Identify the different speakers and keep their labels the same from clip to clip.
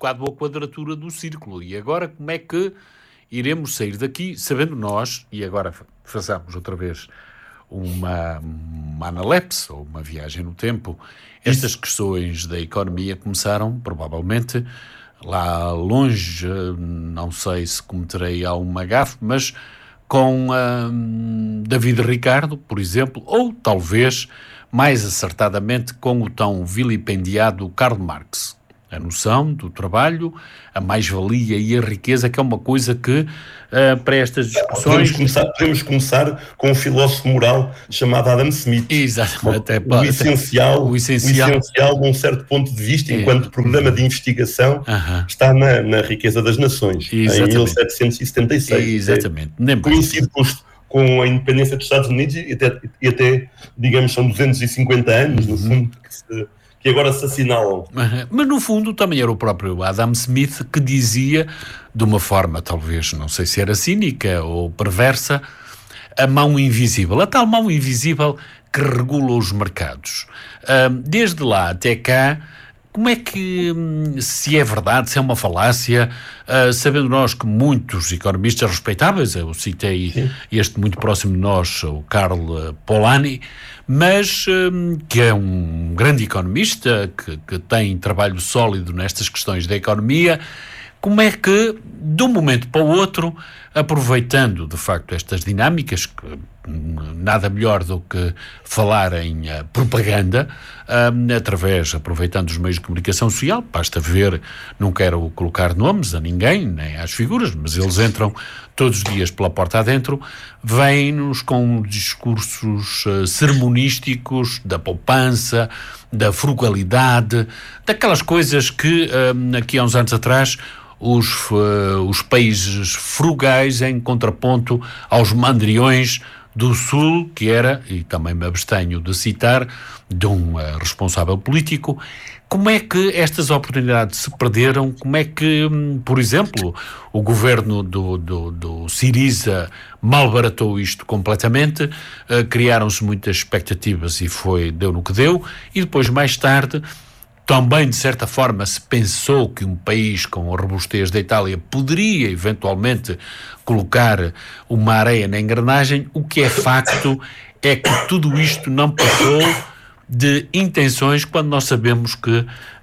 Speaker 1: bocado a quadratura do círculo. E agora como é que iremos sair daqui, sabendo nós, e agora façamos outra vez uma analepse, ou uma viagem no tempo, estas questões da economia começaram, provavelmente, lá longe, não sei se cometerei alguma gafe, mas com David Ricardo, por exemplo, ou talvez, mais acertadamente, com o tão vilipendiado Karl Marx. A noção do trabalho, a mais-valia e a riqueza, que é uma coisa que, para estas discussões...
Speaker 2: Podemos começar com um filósofo moral chamado Adam Smith.
Speaker 1: Exatamente.
Speaker 2: O essencial de um certo ponto de vista, enquanto programa de investigação, está na riqueza das nações, em 1776.
Speaker 1: Exatamente.
Speaker 2: Coincide com a independência dos Estados Unidos e até, digamos, são 250 anos, no fundo, que agora se assinalam.
Speaker 1: Mas no fundo também era o próprio Adam Smith que dizia, de uma forma talvez, não sei se era cínica ou perversa, a mão invisível, a tal mão invisível que regula os mercados. Desde lá até cá, como é que, se é verdade, se é uma falácia, sabendo nós que muitos economistas respeitáveis, eu citei este muito próximo de nós, o Karl Polanyi, mas que é um grande economista, que tem trabalho sólido nestas questões da economia, como é que, de um momento para o outro, aproveitando de facto estas dinâmicas, que nada melhor do que falar em propaganda, aproveitando os meios de comunicação social, basta ver, não quero colocar nomes a ninguém, nem às figuras, mas eles entram todos os dias pela porta adentro, vêm-nos com discursos sermonísticos da poupança, da frugalidade, daquelas coisas que aqui há uns anos atrás os países frugais em contraponto aos mandriões do Sul, que era, e também me abstenho de citar, de um responsável político. Como é que estas oportunidades se perderam? Como é que, por exemplo, o governo do Syriza malbaratou isto completamente, criaram-se muitas expectativas e deu no que deu, e depois, mais tarde, também, de certa forma, se pensou que um país com a robustez da Itália poderia, eventualmente, colocar uma areia na engrenagem. O que é facto é que tudo isto não passou de intenções, quando nós sabemos que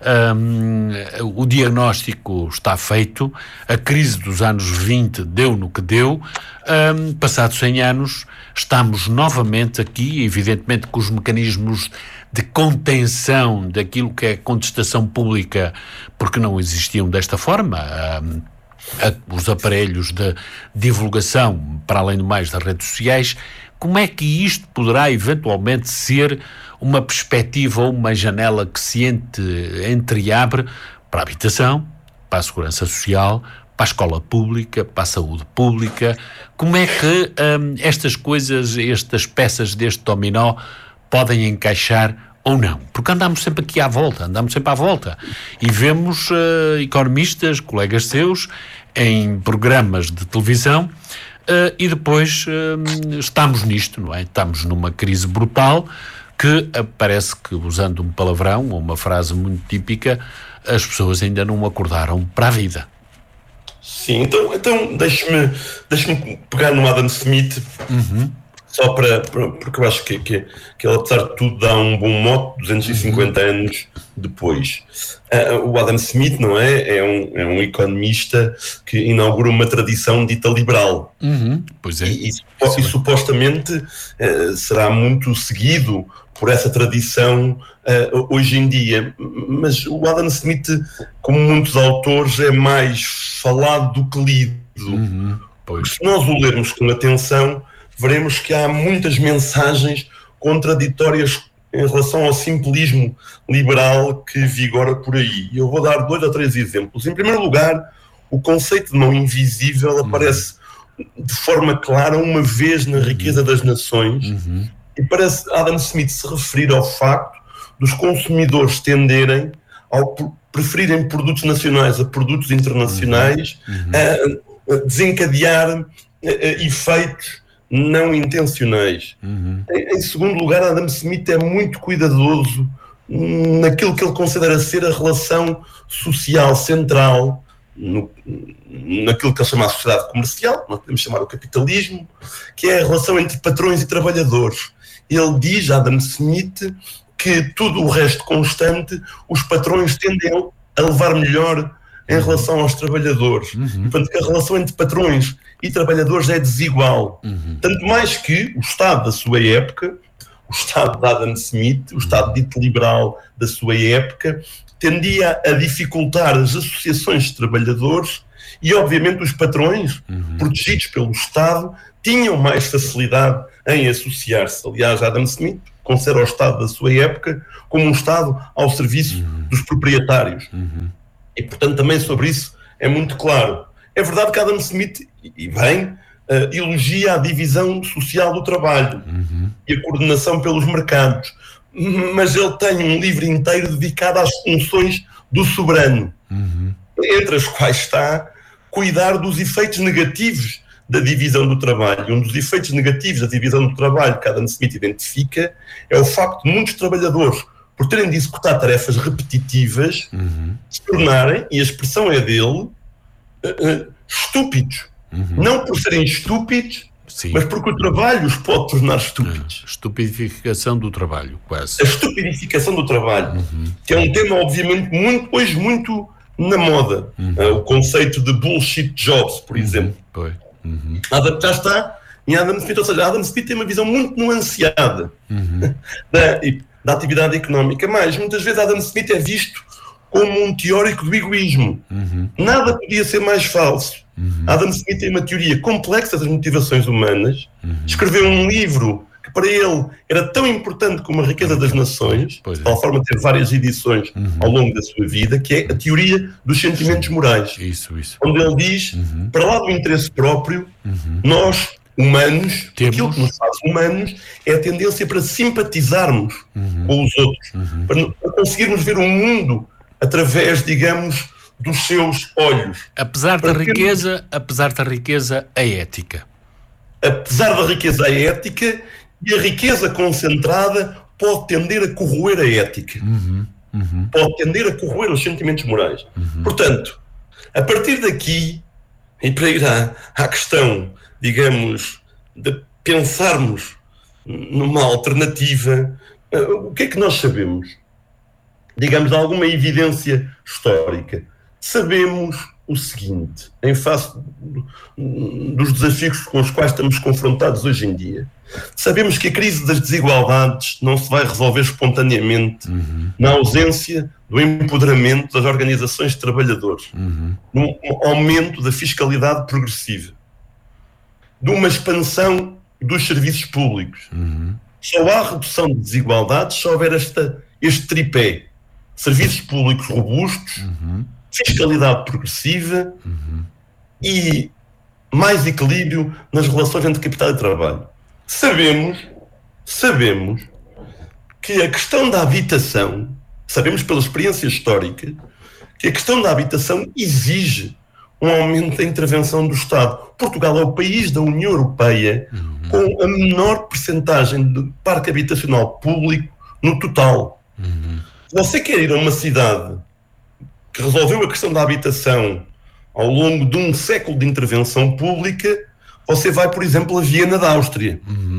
Speaker 1: o diagnóstico está feito, a crise dos anos 20 deu no que deu, passados 100 anos, estamos novamente aqui, evidentemente com os mecanismos de contenção daquilo que é contestação pública, porque não existiam desta forma, os aparelhos de divulgação, para além do mais das redes sociais. Como é que isto poderá eventualmente ser uma perspectiva ou uma janela que se entreabre para a habitação, para a segurança social, para a escola pública, para a saúde pública? Como é que estas coisas, estas peças deste dominó podem encaixar ou não? Porque andamos sempre aqui à volta, e vemos economistas, colegas seus, em programas de televisão, e depois estamos nisto, não é? Estamos numa crise brutal que parece que, usando um palavrão ou uma frase muito típica, as pessoas ainda não acordaram para a vida.
Speaker 2: Sim, então deixe-me pegar no Adam Smith, só porque eu acho que ele, apesar de tudo, dá um bom mote 250 anos depois. O Adam Smith, não é? É um economista que inaugura uma tradição dita liberal.
Speaker 1: Pois é.
Speaker 2: E supostamente será muito seguido por essa tradição hoje em dia. Mas o Adam Smith, como muitos autores, é mais falado do que lido. Se nós o lermos com atenção, veremos que há muitas mensagens contraditórias em relação ao simplismo liberal que vigora por aí. Eu vou dar 2 ou 3 exemplos. Em primeiro lugar, o conceito de mão invisível aparece de forma clara uma vez na Riqueza das Nações, e parece Adam Smith se referir ao facto dos consumidores tenderem, ao preferirem produtos nacionais a produtos internacionais, a desencadear efeitos não intencionais. Em segundo lugar, Adam Smith é muito cuidadoso naquilo que ele considera ser a relação social central, naquilo que ele chama a sociedade comercial, nós podemos chamar o capitalismo, que é a relação entre patrões e trabalhadores. Ele diz, Adam Smith, que tudo o resto constante, os patrões tendem a levar melhor em relação aos trabalhadores. Portanto, que a relação entre patrões e trabalhadores é desigual. Tanto mais que o Estado da sua época, o Estado de Adam Smith, o Estado dito liberal da sua época, tendia a dificultar as associações de trabalhadores e, obviamente, os patrões, protegidos pelo Estado, tinham mais facilidade em associar-se. Aliás, Adam Smith considera o Estado da sua época como um Estado ao serviço dos proprietários. E, portanto, também sobre isso é muito claro. É verdade que Adam Smith, e bem, elogia a divisão social do trabalho e a coordenação pelos mercados, mas ele tem um livro inteiro dedicado às funções do soberano, entre as quais está cuidar dos efeitos negativos da divisão do trabalho. Um dos efeitos negativos da divisão do trabalho que Adam Smith identifica é o facto de muitos trabalhadores, por terem de executar tarefas repetitivas, se tornarem, e a expressão é dele, estúpidos. Não por serem estúpidos, mas porque o trabalho os pode tornar estúpidos.
Speaker 1: Estupidificação do trabalho, quase.
Speaker 2: A estupidificação do trabalho, que é um tema, obviamente, hoje muito na moda. O conceito de bullshit jobs, por exemplo. Já está em Adam Smith, ou seja, Adam Smith tem uma visão muito nuanceada da atividade económica, mas muitas vezes Adam Smith é visto como um teórico do egoísmo. Nada podia ser mais falso. Adam Smith tem uma teoria complexa das motivações humanas, escreveu um livro que para ele era tão importante como a riqueza das nações, de tal forma de ter várias edições ao longo da sua vida, que é a teoria dos sentimentos morais. Onde ele diz, para lá do interesse próprio, nós, humanos, aquilo que nos faz humanos é a tendência para simpatizarmos com os outros, para conseguirmos ver o mundo através, digamos, dos seus olhos.
Speaker 1: Apesar da riqueza, a ética.
Speaker 2: Apesar da riqueza, a ética, e a riqueza concentrada pode tender a corroer a ética. Pode tender a corroer os sentimentos morais. Portanto, a partir daqui, e para ir à questão, digamos, de pensarmos numa alternativa, o que é que nós sabemos? Digamos, de alguma evidência histórica. Sabemos o seguinte, em face dos desafios com os quais estamos confrontados hoje em dia. Sabemos que a crise das desigualdades não se vai resolver espontaneamente na ausência do empoderamento das organizações de trabalhadores, num aumento da fiscalidade progressiva, de uma expansão dos serviços públicos. Só há redução de desigualdades se houver este tripé: serviços públicos robustos, fiscalidade progressiva e mais equilíbrio nas relações entre capital e trabalho. Sabemos que a questão da habitação, sabemos pela experiência histórica, que a questão da habitação exige um aumento da intervenção do Estado. Portugal é o país da União Europeia com a menor percentagem de parque habitacional público no total. Se você quer ir a uma cidade que resolveu a questão da habitação ao longo de um século de intervenção pública, você vai, por exemplo, a Viena da Áustria.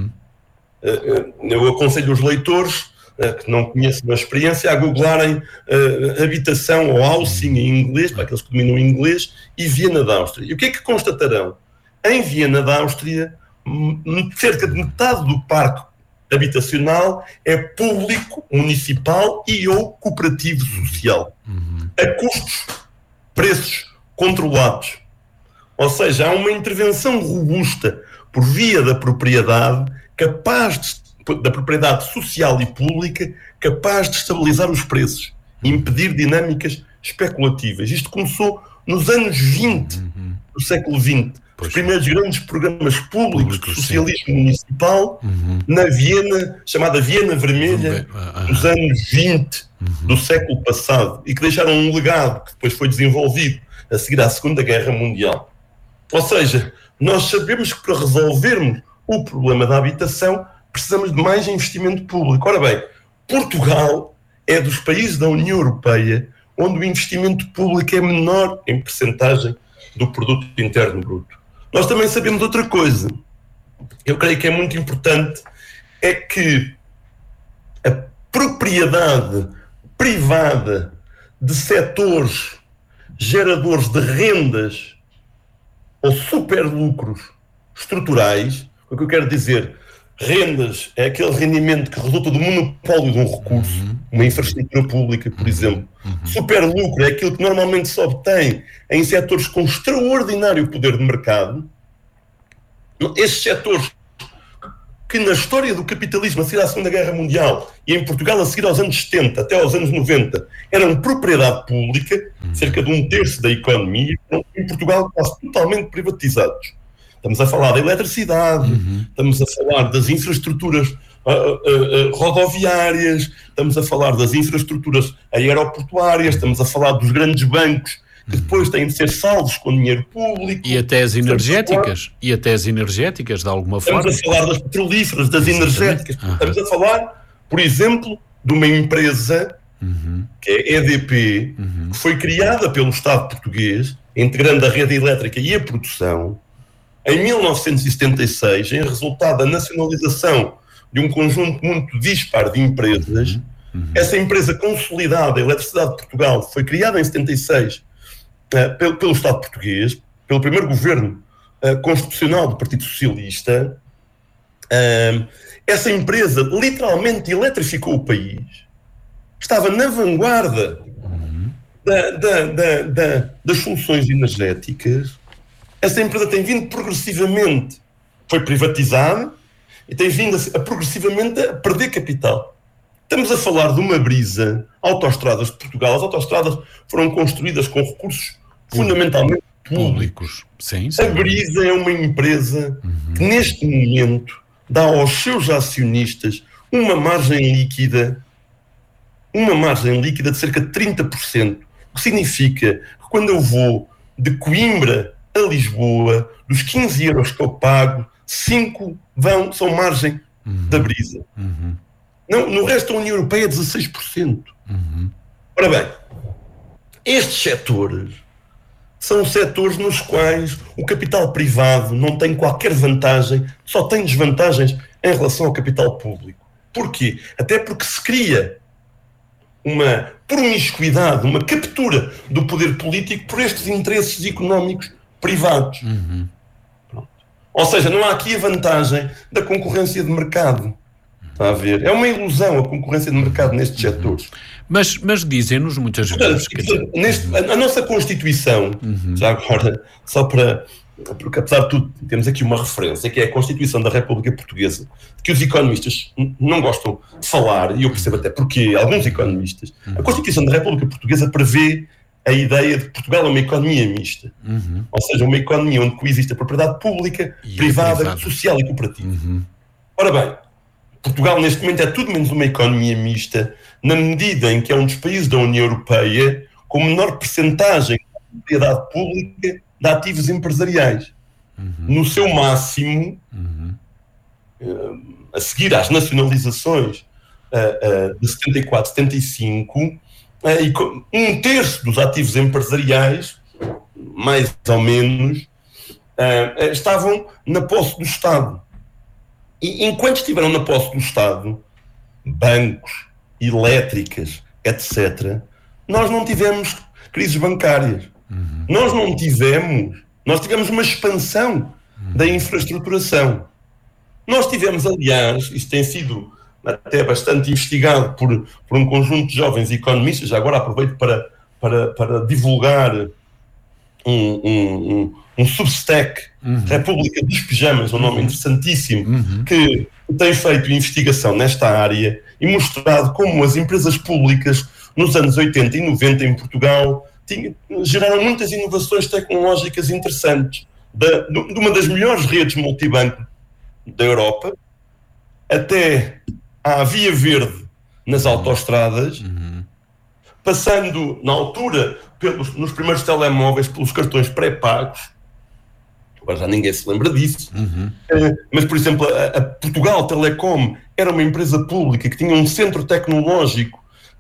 Speaker 2: Eu aconselho os leitores que não conhecem a experiência a googlarem habitação ou housing em inglês, para aqueles que dominam inglês, e Viena da Áustria. E o que é que constatarão? Em Viena da Áustria, cerca de metade do parque habitacional é público, municipal e ou cooperativo social. A custos, preços controlados. Ou seja, há uma intervenção robusta por via da propriedade, da propriedade social e pública, capaz de estabilizar os preços e impedir dinâmicas especulativas. Isto começou nos anos 20 do século XX. Os primeiros grandes programas públicos de socialismo municipal na Viena, chamada Viena Vermelha, dos anos 20 do século passado, e que deixaram um legado que depois foi desenvolvido a seguir à Segunda Guerra Mundial. Ou seja, nós sabemos que para resolvermos o problema da habitação precisamos de mais investimento público. Ora bem, Portugal é dos países da União Europeia onde o investimento público é menor em percentagem do produto interno bruto. Nós também sabemos outra coisa. Eu creio que é muito importante, é que a propriedade privada de setores geradores de rendas ou superlucros estruturais, o que eu quero dizer, rendas é aquele rendimento que resulta do monopólio de um recurso, uma infraestrutura pública, por exemplo. Superlucro é aquilo que normalmente se obtém em setores com extraordinário poder de mercado. Estes setores que na história do capitalismo a seguir à Segunda Guerra Mundial e em Portugal a seguir aos anos 70 até aos anos 90 eram propriedade pública, cerca de 1/3 da economia, em Portugal quase totalmente privatizados. Estamos a falar da eletricidade, estamos a falar das infraestruturas rodoviárias, estamos a falar das infraestruturas aeroportuárias, estamos a falar dos grandes bancos que depois têm de ser salvos com dinheiro público.
Speaker 1: E até as energéticas, de alguma forma.
Speaker 2: Estamos a falar das petrolíferas, das energéticas. Estamos a falar, por exemplo, de uma empresa que é a EDP, que foi criada pelo Estado português, integrando a rede elétrica e a produção, em 1976, em resultado da nacionalização de um conjunto muito dispar de empresas. Essa empresa consolidada, a Eletricidade de Portugal, foi criada em 76 pelo Estado português, pelo primeiro governo constitucional do Partido Socialista. Essa empresa literalmente eletrificou o país, estava na vanguarda das soluções energéticas. Essa empresa tem vindo progressivamente, foi privatizada e tem vindo progressivamente a perder capital. Estamos a falar de uma brisa, Autoestradas de Portugal. As autoestradas foram construídas com recursos fundamentalmente públicos.
Speaker 1: Sim.
Speaker 2: A brisa é uma empresa que neste momento dá aos seus acionistas uma margem líquida de cerca de 30%, o que significa que quando eu vou de Coimbra a Lisboa, dos 15 euros que eu pago, 5 são margem da brisa. No resto da União Europeia é 16%. Ora bem, estes setores são setores nos quais o capital privado não tem qualquer vantagem, só tem desvantagens em relação ao capital público. Porquê? Até porque se cria uma promiscuidade, uma captura do poder político por estes interesses económicos privados. Ou seja, não há aqui a vantagem da concorrência de mercado. Está a ver? É uma ilusão a concorrência de mercado nestes setores.
Speaker 1: Mas dizem-nos muitas vezes
Speaker 2: a nossa Constituição, já agora, só para... Porque apesar de tudo, temos aqui uma referência, que é a Constituição da República Portuguesa, que os economistas não gostam de falar, e eu percebo até porque alguns economistas... A Constituição da República Portuguesa prevê a ideia de que Portugal é uma economia mista. Ou seja, uma economia onde coexiste a propriedade pública, privada, social e cooperativa. Ora bem, Portugal neste momento é tudo menos uma economia mista, na medida em que é um dos países da União Europeia com menor percentagem de propriedade pública de ativos empresariais. No seu máximo, a seguir às nacionalizações de 74, 75, e 1/3 dos ativos empresariais, mais ou menos, estavam na posse do Estado. E enquanto estiveram na posse do Estado, bancos, elétricas, etc., nós não tivemos crises bancárias. Nós tivemos uma expansão da infraestruturação. Nós tivemos, aliás, isto tem sido até bastante investigado por um conjunto de jovens economistas, já agora aproveito para divulgar um Substack, República dos Pijamas, um nome interessantíssimo, que tem feito investigação nesta área e mostrado como as empresas públicas nos anos 80 e 90 em Portugal geraram muitas inovações tecnológicas interessantes, de uma das melhores redes multibanco da Europa até à Via Verde nas autoestradas, passando na altura nos primeiros telemóveis pelos cartões pré-pagos. Agora já ninguém se lembra disso. Mas, por exemplo, a Portugal Telecom era uma empresa pública que tinha um centro tecnológico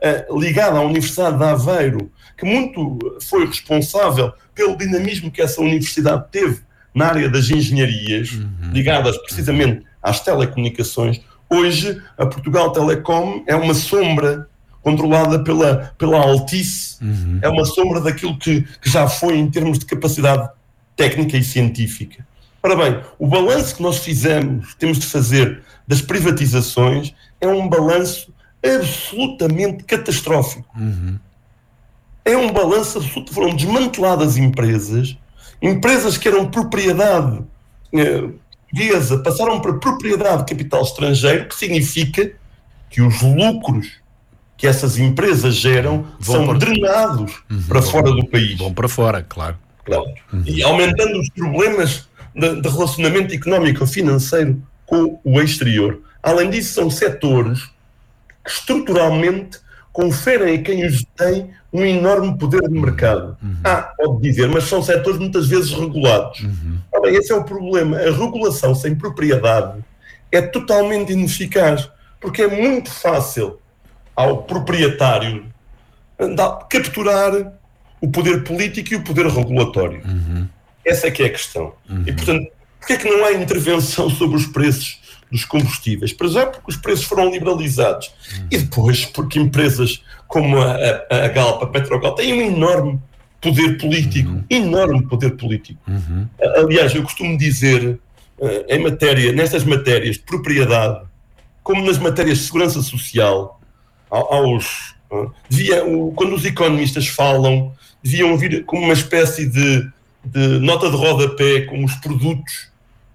Speaker 2: ligada à Universidade de Aveiro, que muito foi responsável pelo dinamismo que essa universidade teve na área das engenharias, ligadas precisamente às telecomunicações. Hoje, a Portugal Telecom é uma sombra controlada pela Altice, é uma sombra daquilo que já foi em termos de capacidade técnica e científica. Ora bem, o balanço que nós temos de fazer das privatizações é um balanço absolutamente catastrófico. É um balanço absoluto. Foram desmanteladas empresas que eram propriedade portuguesa, passaram para propriedade de capital estrangeiro, que significa que os lucros que essas empresas geram são drenados para fora do país.
Speaker 1: Vão para fora, claro.
Speaker 2: E aumentando os problemas de relacionamento económico-financeiro com o exterior. Além disso, são setores que estruturalmente conferem a quem os tem um enorme poder de mercado. Pode dizer, mas são setores muitas vezes regulados. Bem, esse é o problema. A regulação sem propriedade é totalmente ineficaz, porque é muito fácil ao proprietário capturar o poder político e o poder regulatório. Essa é que é a questão. E, portanto, porquê é que não há intervenção sobre os preços dos combustíveis? Por exemplo, porque os preços foram liberalizados. E depois, porque empresas como a Galp, a Petrogal, têm um enorme poder político. Enorme poder político. Aliás, eu costumo dizer, nestas matérias de propriedade, como nas matérias de segurança social, quando os economistas falam, deviam vir como uma espécie de nota de rodapé com os produtos,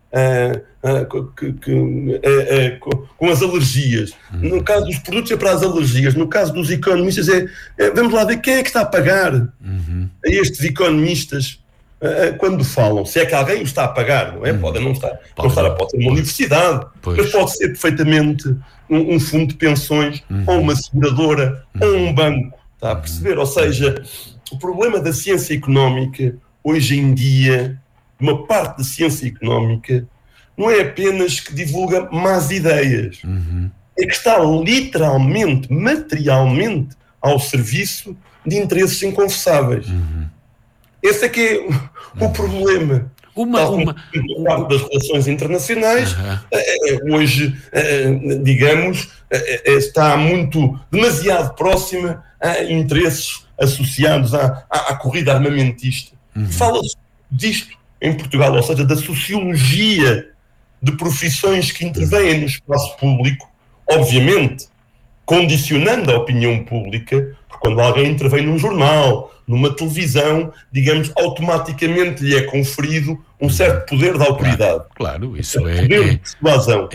Speaker 2: com as alergias. No caso dos produtos é para as alergias, no caso dos economistas vamos lá ver quem é que está a pagar a estes economistas quando falam, se é que alguém o está a pagar, não é? Pode não estar, pode ser uma universidade, mas pode ser perfeitamente um fundo de pensões, ou uma seguradora, ou um banco, está a perceber? Ou seja, o problema da ciência económica hoje em dia, uma parte da ciência económica, não é apenas que divulga más ideias, é que está literalmente, materialmente, ao serviço de interesses inconfessáveis. Esse é que é o problema. Parte das relações internacionais, hoje, digamos, está demasiado próxima a interesses associados à corrida armamentista. Fala-se disto em Portugal, ou seja, da sociologia de profissões que intervêm no espaço público, obviamente condicionando a opinião pública, porque quando alguém intervém num jornal, numa televisão, digamos, automaticamente lhe é conferido um certo poder de autoridade.
Speaker 1: Claro, isso
Speaker 2: poder de persuasão.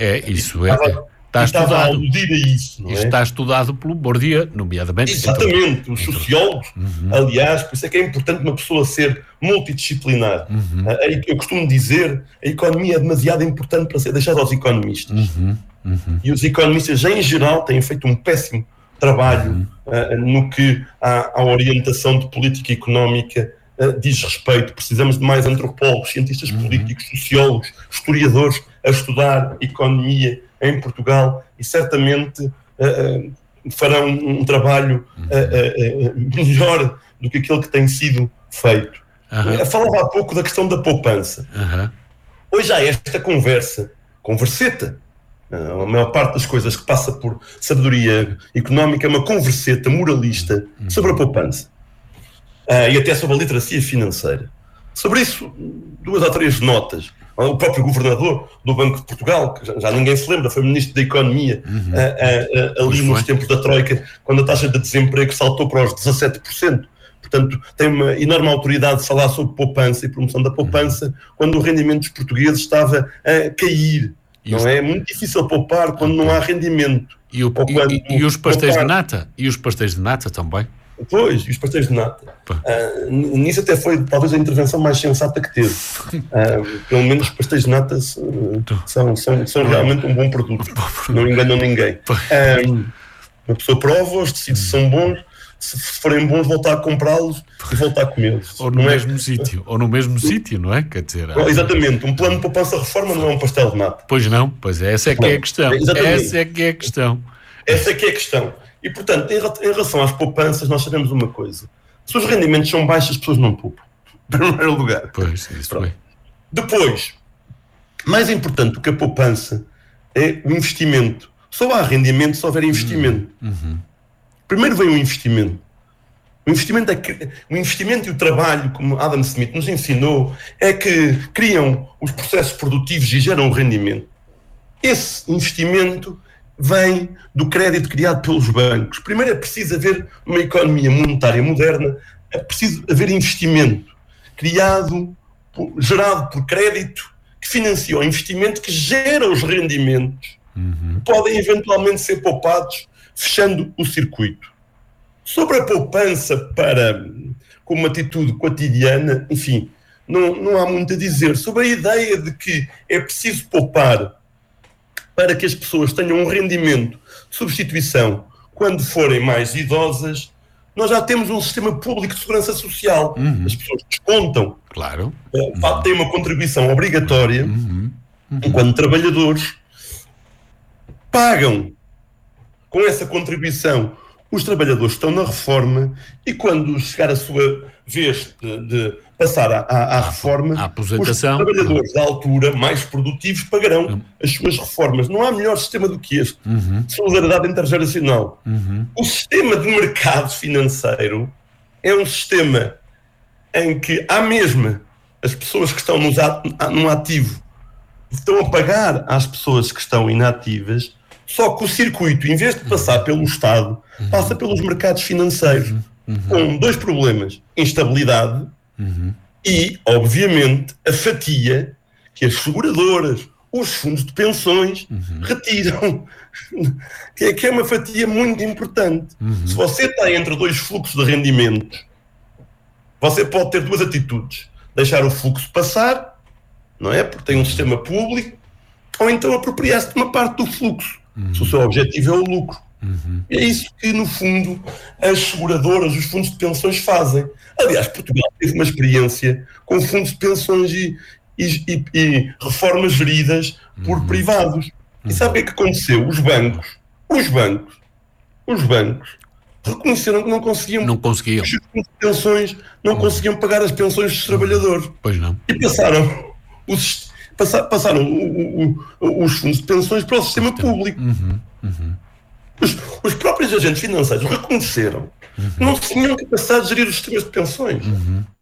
Speaker 2: Estava a aludir a isso, não é? Está
Speaker 1: estudado pelo Bourdieu, nomeadamente.
Speaker 2: Exatamente, os sociólogos, aliás, por isso é que é importante uma pessoa ser multidisciplinar. Eu costumo dizer, a economia é demasiado importante para ser deixada aos economistas. E os economistas, em geral, têm feito um péssimo trabalho no que à orientação de política económica diz respeito. Precisamos de mais antropólogos, cientistas políticos, sociólogos, historiadores a estudar economia em Portugal e certamente farão um trabalho melhor do que aquele que tem sido feito. Falava há pouco da questão da poupança. Hoje há esta converseta. A maior parte das coisas que passa por sabedoria económica é uma converseta moralista sobre a poupança. E até sobre a literacia financeira. Sobre isso, 2 ou 3 notas. O próprio governador do Banco de Portugal, que já ninguém se lembra, foi ministro da Economia ali nos tempos da Troika, quando a taxa de desemprego saltou para os 17%. Portanto, tem uma enorme autoridade de falar sobre poupança e promoção da poupança, quando o rendimento dos portugueses estava a cair. Não é muito difícil poupar quando não há rendimento.
Speaker 1: E os pastéis de nata? E os pastéis de nata também?
Speaker 2: Pois, e os pastéis de nata. Nisso até foi talvez a intervenção mais sensata que teve. Pelo menos os pastéis de nata são realmente um bom produto. Não enganam ninguém. Uma pessoa prova-os, decide se são bons, se forem bons, voltar a comprá-los e voltar a comê-los.
Speaker 1: Ou no mesmo sítio, não é? Quer dizer,
Speaker 2: exatamente. Um plano de poupança-reforma não é um pastel de nata.
Speaker 1: Pois não, pois é. Essa é que é a questão. Essa é que é a questão.
Speaker 2: E, portanto, em relação às poupanças, nós sabemos uma coisa. Se os rendimentos são baixos, as pessoas não poupam. Em primeiro lugar.
Speaker 1: Pois, isso foi.
Speaker 2: Depois, mais importante do que a poupança é o investimento. Só há rendimento se houver investimento. Primeiro vem o investimento. O investimento e o trabalho, como Adam Smith nos ensinou, é que criam os processos produtivos e geram o rendimento. Esse investimento vem do crédito criado pelos bancos. Primeiro é preciso haver uma economia monetária moderna, é preciso haver investimento gerado por crédito, que financia o investimento, que gera os rendimentos, que podem eventualmente ser poupados, fechando o circuito. Sobre a poupança como uma atitude cotidiana, enfim, não há muito a dizer. Sobre a ideia de que é preciso poupar para que as pessoas tenham um rendimento de substituição quando forem mais idosas, nós já temos um sistema público de segurança social. As pessoas descontam.
Speaker 1: Claro.
Speaker 2: Têm uma contribuição obrigatória, enquanto trabalhadores pagam com essa contribuição. Os trabalhadores estão na reforma e quando chegar a sua vez de passar à reforma, os trabalhadores da altura, mais produtivos, pagarão as suas reformas. Não há melhor sistema do que este. Solidariedade intergeracional. O sistema de mercado financeiro é um sistema em que há mesmo as pessoas que estão no ativo estão a pagar às pessoas que estão inativas. Só que o circuito, em vez de passar pelo Estado, passa pelos mercados financeiros, com dois problemas: instabilidade e, obviamente, a fatia que as seguradoras, os fundos de pensões retiram, que é uma fatia muito importante. Se você está entre dois fluxos de rendimentos, você pode ter duas atitudes: deixar o fluxo passar, não é? Porque tem um sistema público, ou então apropriar-se de uma parte do fluxo. Se o seu objetivo é o lucro. É isso que, no fundo, as seguradoras, os fundos de pensões fazem. Aliás, Portugal teve uma experiência com fundos de pensões e reformas geridas por privados. E sabe o que é que aconteceu? Os bancos reconheceram que não conseguiam. Os fundos de pensões não conseguiam pagar as pensões dos trabalhadores.
Speaker 1: Pois não.
Speaker 2: E passaram os fundos de pensões para o sistema público. Os próprios agentes financeiros reconheceram que não tinham capacidade de gerir os sistemas de pensões.